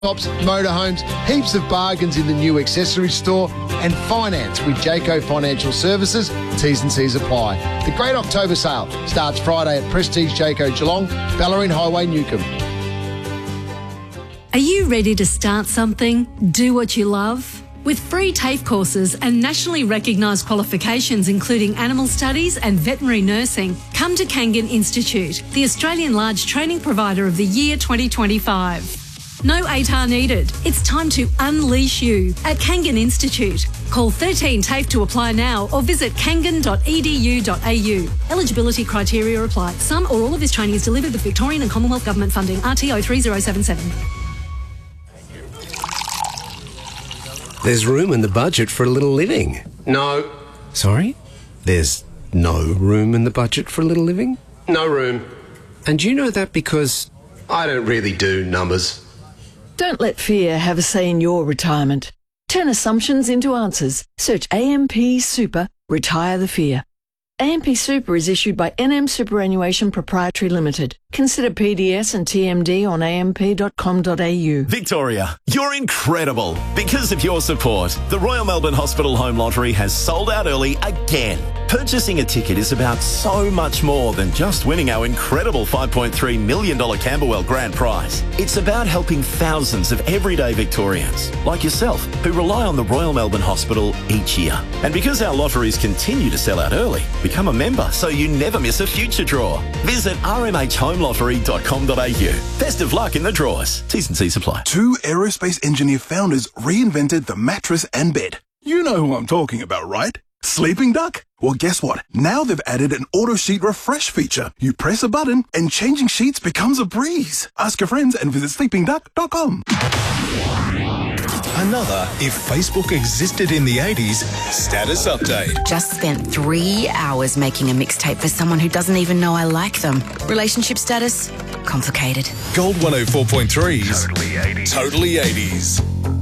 Shops, motorhomes, heaps of bargains in the new accessory store, and finance with Jayco Financial Services. T's and C's apply. The Great October Sale starts Friday at Prestige Jayco Geelong, Ballerine Highway, Newcomb. Are you ready to start something? Do what you love? With free TAFE courses and nationally recognised qualifications including animal studies and veterinary nursing, come to Kangan Institute, the Australian large training provider of the year 2025. No ATAR needed. It's time to unleash you at Kangan Institute. Call 13 TAFE to apply now or visit kangan.edu.au. Eligibility criteria apply. Some or all of this training is delivered with Victorian and Commonwealth Government funding. RTO 3077. There's room in the budget for a little living. No. Sorry? There's no room in the budget for a little living? No room. And you know that because... I don't really do numbers. Don't let fear have a say in your retirement. Turn assumptions into answers. Search AMP Super, retire the fear. AMP Super is issued by NM Superannuation Proprietary Limited. Consider PDS and TMD on amp.com.au. Victoria, you're incredible. Because of your support, the Royal Melbourne Hospital Home Lottery has sold out early again. Purchasing a ticket is about so much more than just winning our incredible $5.3 million Camberwell grand prize. It's about helping thousands of everyday Victorians, like yourself, who rely on the Royal Melbourne Hospital each year. And because our lotteries continue to sell out early, become a member so you never miss a future draw. Visit rmhhomelottery.com.au. Best of luck in the draws. T's and C's apply. Two aerospace engineer founders reinvented the mattress and bed. You know who I'm talking about, right? Sleeping Duck? Well, guess what? Now they've added an auto sheet refresh feature. You press a button and changing sheets becomes a breeze. Ask your friends and visit sleepingduck.com. Another If Facebook Existed in the 80s status update. Just spent 3 hours making a mixtape for someone who doesn't even know I like them. Relationship status? Complicated. Gold 104.3's Totally 80s.